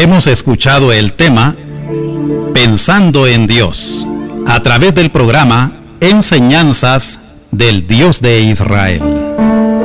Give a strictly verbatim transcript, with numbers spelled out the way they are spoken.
Hemos escuchado el tema Pensando en Dios a través del programa Enseñanzas del Dios de Israel.